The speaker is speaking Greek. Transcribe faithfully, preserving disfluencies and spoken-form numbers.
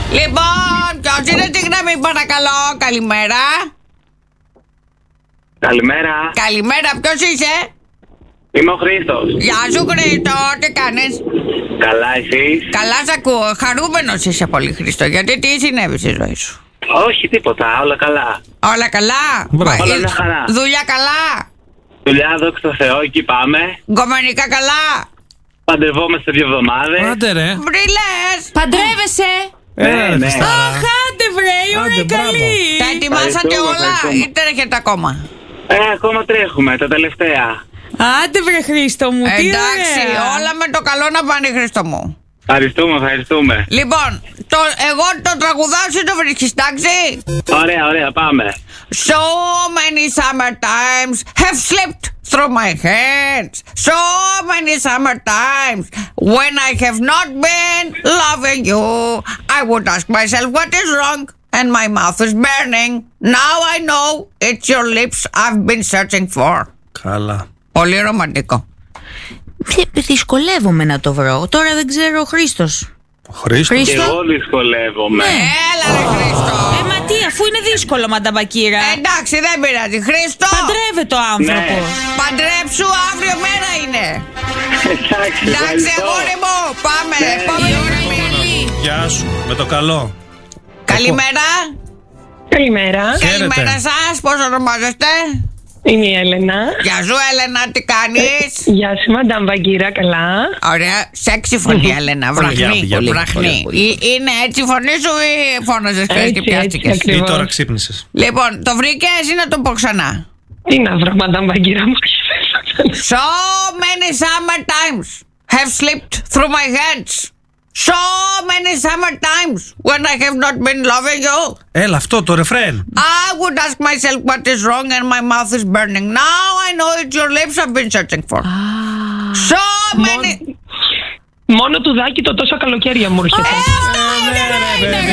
Λοιπόν, ποιος είναι τη γραμμή, παρακαλώ? Καλημέρα. Καλημέρα. Καλημέρα, ποιος είσαι? Είμαι ο Χρήστος. Γεια σου, Χρήστο, τι κάνεις? Καλά, εσείς? Καλά, σ' ακούω. Χαρούμενος είσαι πολύ, Χρήστο. Γιατί τι συνέβη στη ζωή σου? Όχι, τίποτα, όλα καλά. Όλα καλά? Μπράβο. Όλα ε, μια χαρά. Δουλειά καλά? Δουλειά, δόξα τω Θεώ, εκεί πάμε. Γκομενικά καλά? Παντρευόμαστε δύο εβδομάδες. Άντε ρε. Βρυλές! Παντρεύεσαι! Ε, ναι, ναι. Αχ, άντε βρε, η ώρα Άντε, είναι καλή! Τα ετοιμάσατε Ευχαριστούμε, όλα ευχαριστούμε. ή τρέχετε ακόμα? Ε, ακόμα τρέχουμε, τα τελευταία. Άντε βρε Χρήστο μου, τι Εντάξει, ωραία! όλα με το καλό να πάνε, Χρήστο μου. Ευχαριστούμε, ευχαριστούμε. Λοιπόν, το, εγώ το τραγουδάω, εσύ το βρίσκεις, εντάξει? Ωραία, ωραία, πάμε. So many summer times have slipped through my hands. So many summer times when I have not been loving you. I would ask myself what is wrong, and my mouth is burning. Now I know it's your lips I've been searching for. Καλά. Πολύ ρομαντικό. Δυσκολεύομαι να το βρω. Τώρα δεν ξέρω ο Χρήστος. Χρήστο. Και Χρήστο. εγώ δυσκολεύομαι. Έλα ρε Χρήστο. Ε, μα τι, αφού είναι δύσκολο, μανταμπακύρα. Εντάξει, δεν πειράζει. Χρήστο, Παντρεύεται ο άνθρωπος. παντρέψου, αύριο μέρα είναι. Εντάξει, Εντάξει, ευχαριστώ. αγόρι μου, πάμε. Ναι. Επόμενη γραμμή. Γεια σου. Με το καλό. Καλημέρα. Καλημέρα. Καλημέρα σας, πώς ονομάζεστε? Είμαι η Έλενα. Γεια σου, Έλενα, τι κάνεις? Γεια σου, Μαντάμ Βαγκύρα, καλά. Ωραία, σεξι φωνή, Έλενα, βραχνή, Για, για, βραχνή. πολύ. Ε, Είναι έτσι η φωνή σου ή φώναζες χθες και Έτσι, έτσι, πιάστηκες? ακριβώς. Ή τώρα ξύπνησες. Λοιπόν, το βρήκες ή να το πω ξανά? Τι να βρω, Μαντάμ Βαγκύρα μου. So many summer times have slipped through my hands. So many summer times when I have not been loving you. Έλα αυτό το ρεφρέν. I would ask myself what is wrong and my mouth is burning. Now I know it's your lips I've been searching for. So many... Μόνο του Δάκη το τόσο καλοκαίρια μου έρχεται. Ε, αυτό είναι, ρε, είναι.